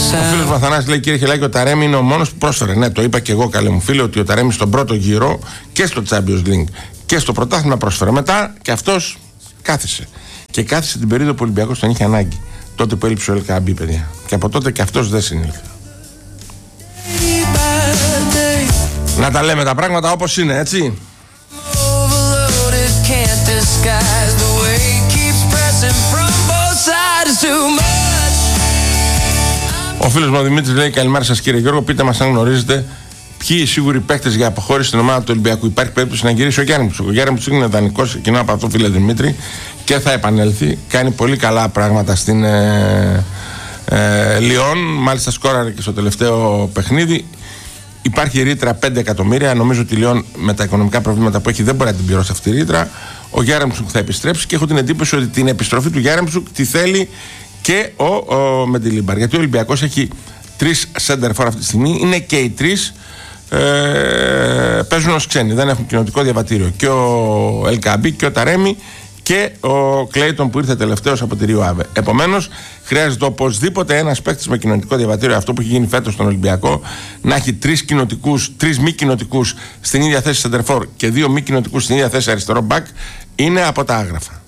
Ο φίλος Μαθανάς λέει: κύριε Χελάκη, ο Ταρέμι είναι ο μόνος που πρόσφερε. Ναι, το είπα και εγώ, καλέ μου φίλε, ότι ο Ταρέμι στον πρώτο γύρο και στο Champions League και στο πρωτάθλημα πρόσφερε. Μετά και αυτός κάθισε. Και κάθισε την περίοδο που ο Ολυμπιακός τον είχε ανάγκη. Τότε που έλειψε ο Ελκαμπή, παιδιά. Και από τότε και αυτός δεν συνήλθε. Να τα λέμε τα πράγματα όπως είναι, έτσι. Ο φίλος μου ο Δημήτρης λέει: καλημέρα σας κύριε Γιώργο, πείτε μας αν γνωρίζετε ποιοι οι σίγουροι παίκτες για αποχώρηση στην ομάδα του Ολυμπιακού. Υπάρχει περίπτωση να γυρίσει ο Γιάννητσουκ? Ο Γιάννητσουκ είναι δανεικός, κοινό από αυτό, φίλε Δημήτρη, και θα επανέλθει. Κάνει πολύ καλά πράγματα στην Λιόν. Μάλιστα σκόραρε και στο τελευταίο παιχνίδι. Υπάρχει ρήτρα 5 εκατομμύρια. Νομίζω ότι η Λιόν με τα οικονομικά προβλήματα που έχει δεν μπορεί να την πληρώσει αυτή τη ρήτρα. Ο Γιάννητσουκ θα επιστρέψει και έχω την εντύπωση ότι την επιστροφή του Γιάννητσουκ τη θέλει και ο Μεντιλίμπαρ. Γιατί ο Ολυμπιακός έχει 3 center for αυτή τη στιγμή. Είναι και οι 3 παίζουν ως ξένοι. Δεν έχουν κοινοτικό διαβατήριο. Και ο Ελκαμπή και ο Ταρέμι και ο Κλέιτον που ήρθε τελευταίος από τη Ρίο Άβε. Επομένως, χρειάζεται οπωσδήποτε ένας παίκτης με κοινοτικό διαβατήριο, αυτό που έχει γίνει φέτος στον Ολυμπιακό, να έχει 3 μη κοινοτικούς στην ίδια θέση center for και 2 μη κοινοτικούς στην ίδια θέση αριστερό back, είναι από τα άγραφα.